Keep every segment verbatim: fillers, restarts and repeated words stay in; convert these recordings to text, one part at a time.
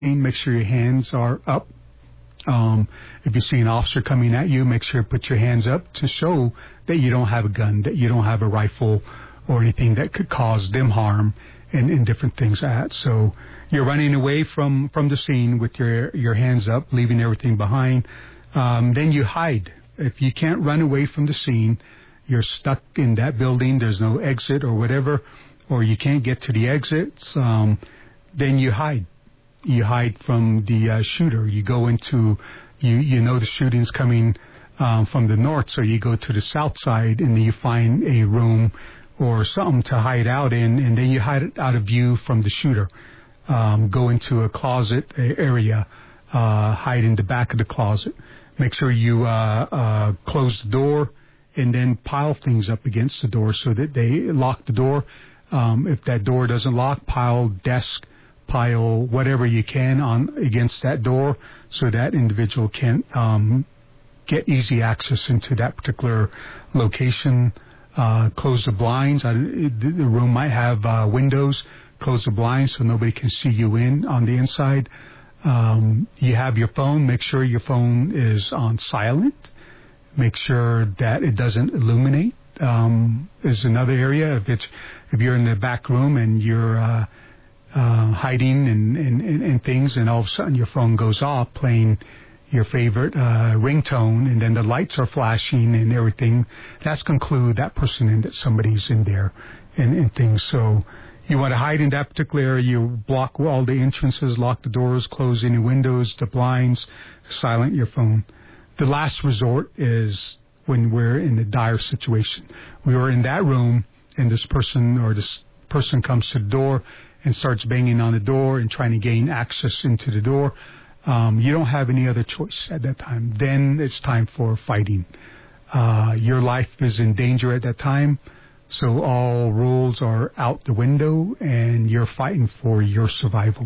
make sure your hands are up. Um, if you see an officer coming at you, make sure you put your hands up to show that you don't have a gun, that you don't have a rifle or anything that could cause them harm and, and different things like that. So you're running away from, from the scene with your, your hands up, leaving everything behind. Um, then you hide. If you can't run away from the scene, you're stuck in that building, there's no exit or whatever, or you can't get to the exits, um, then you hide. You hide from the uh, shooter. You go into, you, you know the shooting's coming um, from the north, so you go to the south side and then you find a room or something to hide out in, and then you hide out of view from the shooter. Um, go into a closet area, uh, hide in the back of the closet. Make sure you uh, uh, close the door and then pile things up against the door so that they lock the door. Um, if that door doesn't lock, pile desk, pile whatever you can on against that door so that individual can um, get easy access into that particular location. Uh, close the blinds. Uh, the room might have uh, windows. Close the blinds so nobody can see you in on the inside. Um, you have your phone. Make sure your phone is on silent. Make sure that it doesn't illuminate. Um, is another area. If it's if you're in the back room and you're uh, uh, hiding and, and, and things, and all of a sudden your phone goes off playing your favorite uh, ringtone, and then the lights are flashing and everything, that's conclude that person and that somebody's in there and, and things. So you want to hide in that particular area. You block all the entrances, lock the doors, close any windows, the blinds, silent your phone. The last resort is when we're in a dire situation. We were in that room, and this person or this person comes to the door and starts banging on the door and trying to gain access into the door. Um, you don't have any other choice at that time. Then it's time for fighting. Uh, your life is in danger at that time, so all rules are out the window, and you're fighting for your survival,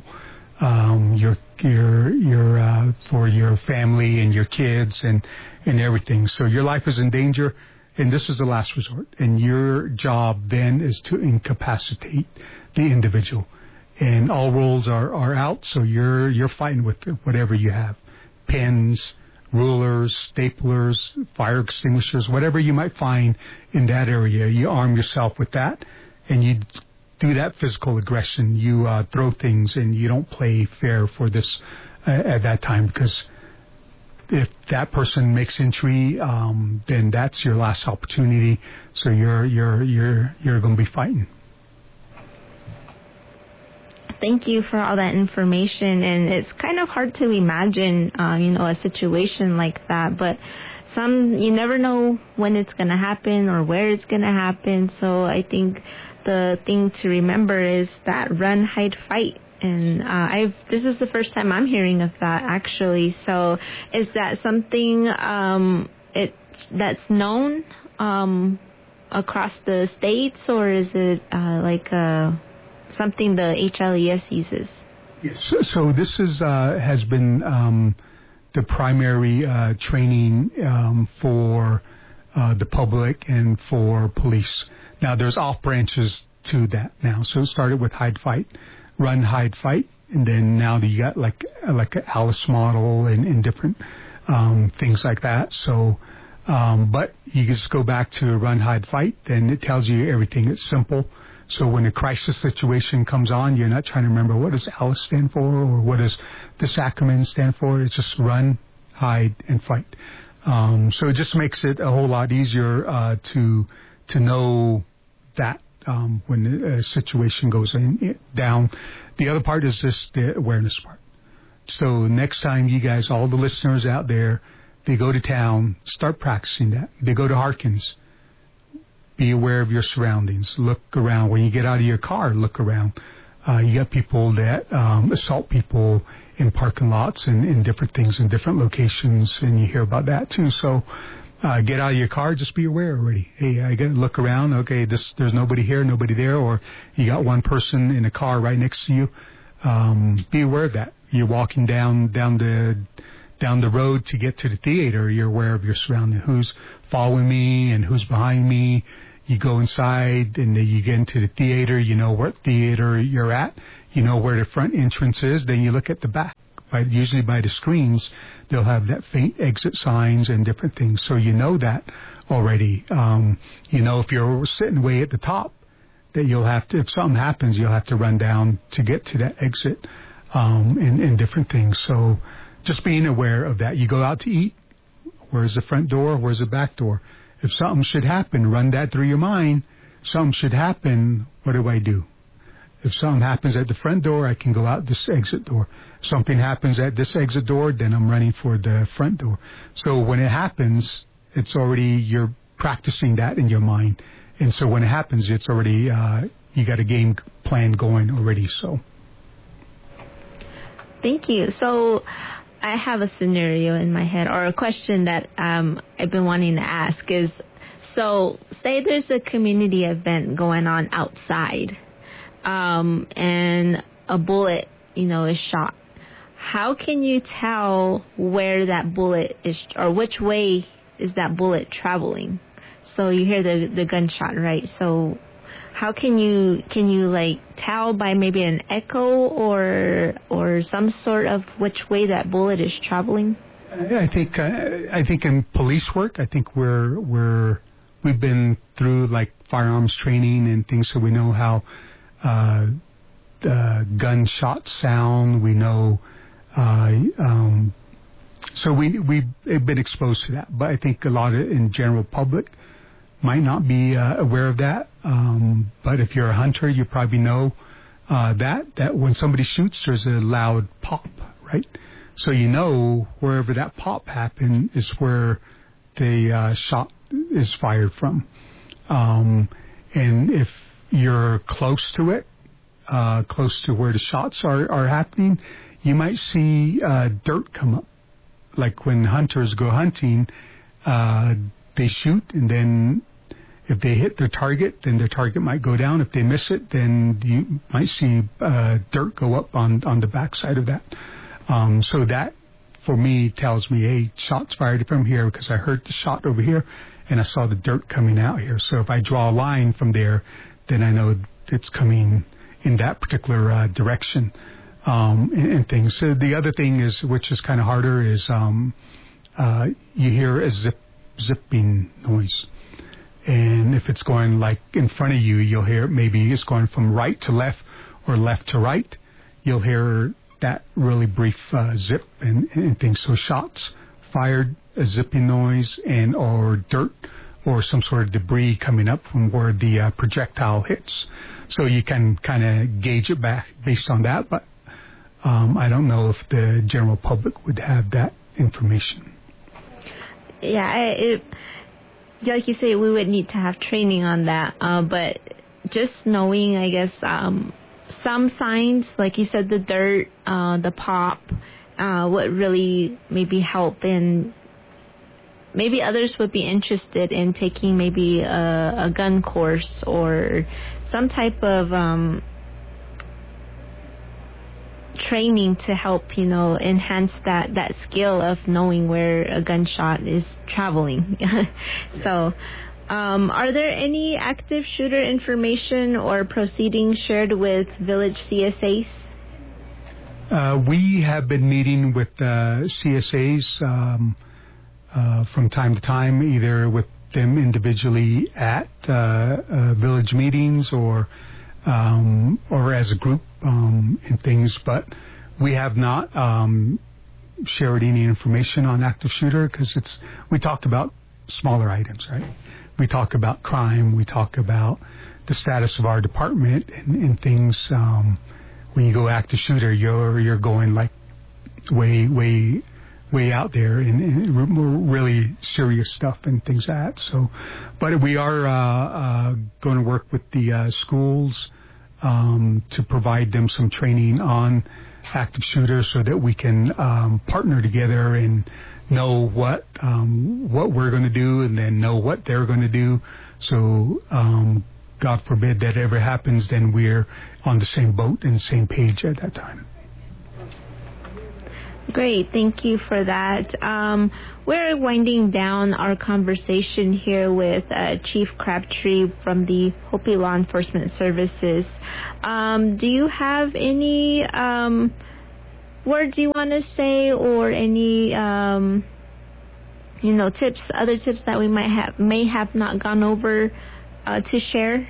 um, your your your uh, for your family and your kids and and everything. So your life is in danger, and this is the last resort. And your job then is to incapacitate the individual. And all rules are, are out, so you're you're fighting with whatever you have. Pens, rulers, staplers, fire extinguishers, whatever you might find in that area. You arm yourself with that, and you do that physical aggression. You uh, throw things, and you don't play fair for this uh, at that time, because if that person makes entry, um, then that's your last opportunity. So you're you're you're you're going to be fighting. Thank you for all that information, and it's kind of hard to imagine, uh, you know, a situation like that, but some, you never know when it's going to happen or where it's going to happen, so I think the thing to remember is that run, hide, fight, and uh, I've this is the first time I'm hearing of that, actually, so is that something um, it that's known um, across the states, or is it uh, like a something the H L E S uses? Yes. So, so this is uh, has been um, the primary uh, training um, for uh, the public and for police. Now, there's off branches to that now. So it started with hide, fight, run, hide, fight, and then now you got like like a Alice model and, and different um, things like that. So, um, but you just go back to run, hide, fight, and it tells you everything. It's simple. So when a crisis situation comes on, you're not trying to remember what does ALICE stand for or what does this acronym stand for. It's just run, hide, and fight. Um, so it just makes it a whole lot easier uh, to to know that um, when a situation goes in, down. The other part is just the awareness part. So next time you guys, all the listeners out there, they go to town, start practicing that. They go to Harkins. Be aware of your surroundings. Look around. When you get out of your car, look around. Uh, you got people that um, assault people in parking lots and in different things in different locations, and you hear about that too. So uh, get out of your car. Just be aware already. Hey, I got to look around. Okay, this there's nobody here, nobody there, or you got one person in a car right next to you. Um, be aware of that. You're walking down down the down the road to get to the theater. You're aware of your surroundings. Who's following me and who's behind me. You go inside, and then you get into the theater. You know what theater you're at. You know where the front entrance is. Then you look at the back. By, usually by the screens, they'll have that faint exit signs and different things. So you know that already. Um, you know if you're sitting way at the top, that you'll have to, if something happens, you'll have to run down to get to that exit, um, and, and different things. So just being aware of that. You go out to eat. Where's the front door? Where's the back door? If something should happen, run that through your mind. Something should happen. What do I do? If something happens at the front door, I can go out this exit door. If something happens at this exit door, then I'm running for the front door. So when it happens, it's already, you're practicing that in your mind. And so when it happens, it's already, uh, you got a game plan going already. So. Thank you. So I have a scenario in my head, or a question that um, I've been wanting to ask is, so say there's a community event going on outside. Um, and a bullet, you know, is shot. How can you tell where that bullet is, or which way is that bullet traveling? So you hear the the gunshot, right? So how can you can you like tell by maybe an echo or or some sort of which way that bullet is traveling? I think uh, I think in police work, I think we're we're we've been through like firearms training and things, so we know how. Uh, uh, gunshot sound, we know, uh, um, so we, we've been exposed to that, but I think a lot of, in general public, might not be uh, aware of that, um, but if you're a hunter, you probably know, uh, that, that when somebody shoots, there's a loud pop, right? So you know, wherever that pop happened is where the, uh, shot is fired from, um, and if you're close to it, uh, close to where the shots are, are happening, you might see uh, dirt come up. Like when hunters go hunting, uh, they shoot, and then if they hit their target, then their target might go down. If they miss it, then you might see uh, dirt go up on, on the backside of that. Um, so that, for me, tells me, hey, shots fired from here because I heard the shot over here, and I saw the dirt coming out here. So if I draw a line from there, then I know it's coming in that particular uh, direction, um, and, and things. So the other thing is, which is kind of harder, is um, uh, you hear a zip, zipping noise. And if it's going like in front of you, you'll hear maybe it's going from right to left or left to right. You'll hear that really brief uh, zip and, and things. So shots fired, a zipping noise, and or dirt or some sort of debris coming up from where the uh, projectile hits. So you can kind of gauge it back based on that, but um, I don't know if the general public would have that information. Yeah, I, it, like you say, we would need to have training on that, uh, but just knowing, I guess, um, some signs, like you said, the dirt, uh, the pop, uh, would really maybe help in. Maybe others would be interested in taking maybe a, a gun course or some type of um, training to help, you know, enhance that, that skill of knowing where a gunshot is traveling. So, um, are there any active shooter information or proceedings shared with village C S As? Uh, we have been meeting with uh, C S As um, uh, from time to time, either with them individually at uh, uh, village meetings or um, or as a group um, and things. But we have not um, shared any information on active shooter because it's we talked about smaller items, right? We talk about crime. We talk about the status of our department and, and things. Um, when you go active shooter, you're you're going like way way way out there and, and really serious stuff and things like that. So, but we are uh, uh, going to work with the uh, schools um, to provide them some training on active shooters so that we can um, partner together and know what um, what we're going to do and then know what they're going to do. So, um, God forbid that ever happens, then we're on the same boat and the same page at that time. Great, thank you for that. Um, we're winding down our conversation here with uh, Chief Crabtree from the Hopi Law Enforcement Services. Um, do you have any um, words you want to say, or any um, you know tips, other tips that we might have may have not gone over uh, to share?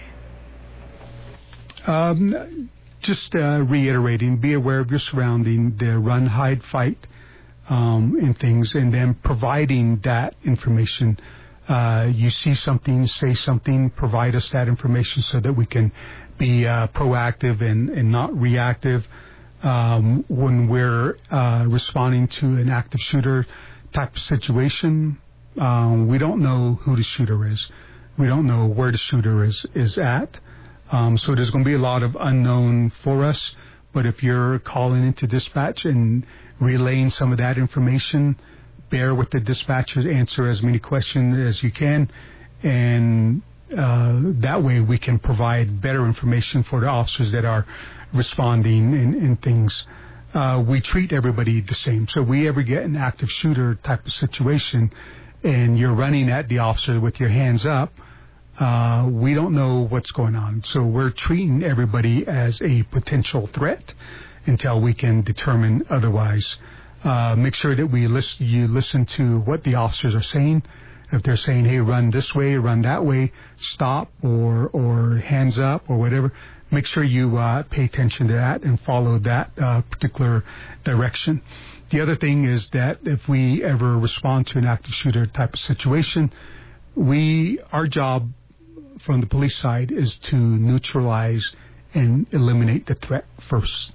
Um, just uh, reiterating, be aware of your surrounding, the run, hide, fight, um, and things, and then providing that information. Uh, you see something, say something, provide us that information so that we can be uh, proactive and, and not reactive. Um, when we're uh, responding to an active shooter type of situation, um, we don't know who the shooter is. We don't know where the shooter is, is at. Um, so there's going to be a lot of unknown for us. But if you're calling into dispatch and relaying some of that information, bear with the dispatchers, answer as many questions as you can, and uh, that way we can provide better information for the officers that are responding and, and things. Uh, we treat everybody the same. So if we ever get an active shooter type of situation and you're running at the officer with your hands up, Uh, we don't know what's going on. So we're treating everybody as a potential threat until we can determine otherwise. Uh, make sure that we listen, you listen to what the officers are saying. If they're saying, hey, run this way, run that way, stop, or, or hands up, or whatever, make sure you uh, pay attention to that and follow that uh, particular direction. The other thing is that if we ever respond to an active shooter type of situation, we, our job from the police side is to neutralize and eliminate the threat first.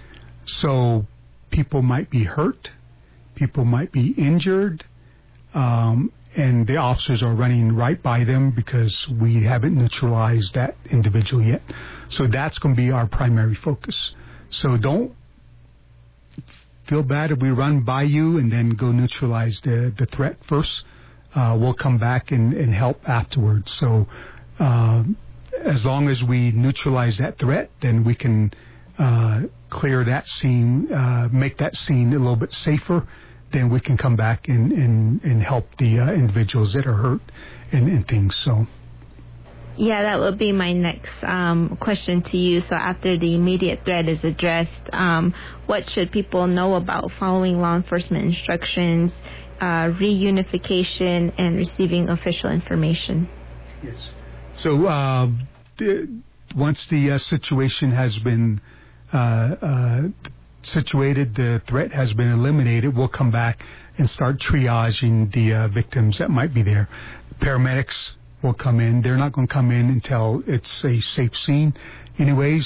So people might be hurt, people might be injured, um, and the officers are running right by them because we haven't neutralized that individual yet. So that's going to be our primary focus. So don't feel bad if we run by you and then go neutralize the, the threat first. Uh, we'll come back and, and help afterwards. So uh, as long as we neutralize that threat, then we can uh, clear that scene, uh, make that scene a little bit safer. Then we can come back and, and, and help the uh, individuals that are hurt and, and things. So. Yeah, that would be my next um, question to you. So after the immediate threat is addressed, um, what should people know about following law enforcement instructions, uh, reunification, and receiving official information? Yes. So uh, the, once the uh, situation has been uh, uh, situated, the threat has been eliminated, we'll come back and start triaging the uh, victims that might be there. Paramedics will come in. They're not going to come in until it's a safe scene. Anyways,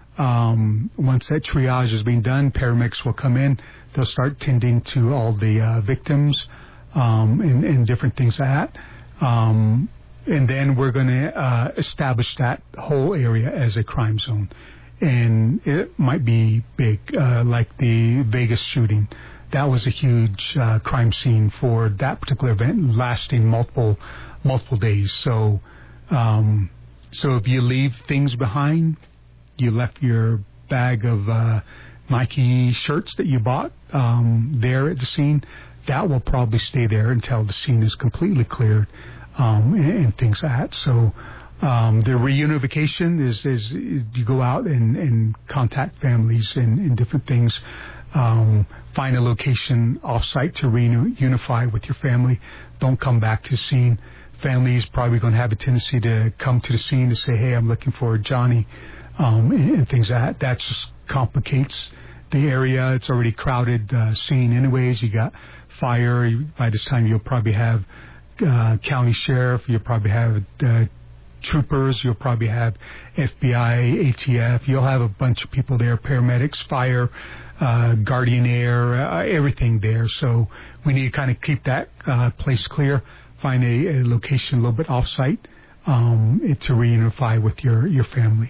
um, once that triage has been done, paramedics will come in. They'll start tending to all the uh, victims um, and, and different things like that. Um, and then we're going to uh, establish that whole area as a crime zone. And it might be big, uh, like the Vegas shooting. That was a huge uh, crime scene for that particular event, lasting multiple multiple days. So, um, so if you leave things behind, you left your bag of uh, Nike shirts that you bought um, there at the scene, that will probably stay there until the scene is completely cleared um, and, and things like that. So. Um, the reunification is, is, is you go out and, and contact families and, and different things, um, find a location off-site to reunify with your family. Don't come back to the scene. Family is probably going to have a tendency to come to the scene to say, hey, I'm looking for Johnny, um, and, and things like that. That just complicates the area. It's already crowded uh, scene anyways. You got fire. By this time, you'll probably have uh, county sheriff. You'll probably have uh, troopers, you'll probably have F B I, A T F, you'll have a bunch of people there, paramedics, fire, uh, Guardian Air, uh, everything there. So we need to kind of keep that uh, place clear, find a, a location a little bit off-site um, to reunify with your, your family.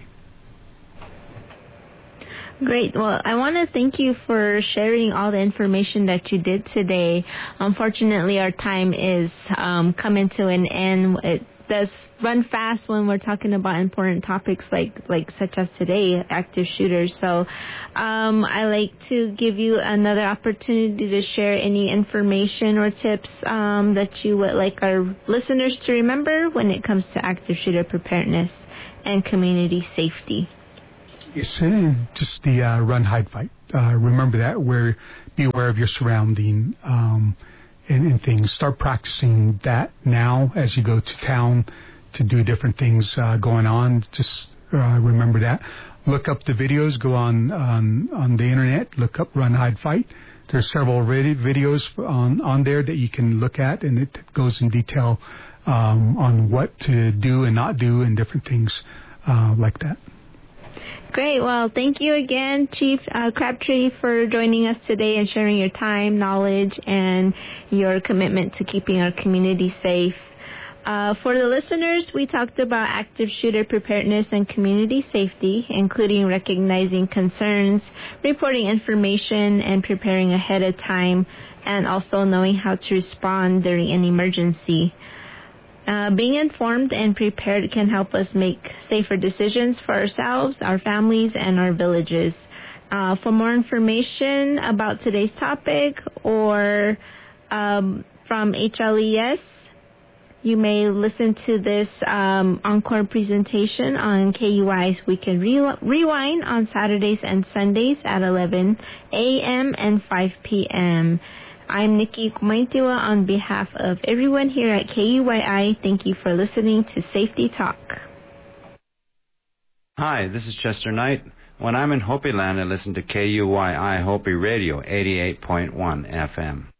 Great. Well, I want to thank you for sharing all the information that you did today. Unfortunately, our time is um, coming to an end. It, does run fast when we're talking about important topics like, like such as today, active shooters. So um, I like to give you another opportunity to share any information or tips um, that you would like our listeners to remember when it comes to active shooter preparedness and community safety. Yes, and just the uh, run, hide, fight. Uh, remember that. Where be aware of your surrounding. Um, And, and things. Start practicing that now as you go to town to do different things uh, going on. Just uh, remember that. Look up the videos. Go on, on on the internet. Look up Run, Hide, Fight. There's several videos on, on there that you can look at, and it goes in detail um, on what to do and not do and different things uh, like that. Great. Well, thank you again, Chief uh, Crabtree, for joining us today and sharing your time, knowledge, and your commitment to keeping our community safe. Uh, for the listeners, we talked about active shooter preparedness and community safety, including recognizing concerns, reporting information, and preparing ahead of time, and also knowing how to respond during an emergency. Uh, being informed and prepared can help us make safer decisions for ourselves, our families, and our villages. Uh, for more information about today's topic or um, from H L E S, you may listen to this um, encore presentation on K U I I's Weekend Re- Rewind on Saturdays and Sundays at eleven a.m. and five p.m. I'm Nikki Kumaitiwa on behalf of everyone here at K U Y I. Thank you for listening to Safety Talk. Hi, this is Chester Knight. When I'm in Hopi Land, I listen to K U Y I Hopi Radio, eighty-eight point one F M.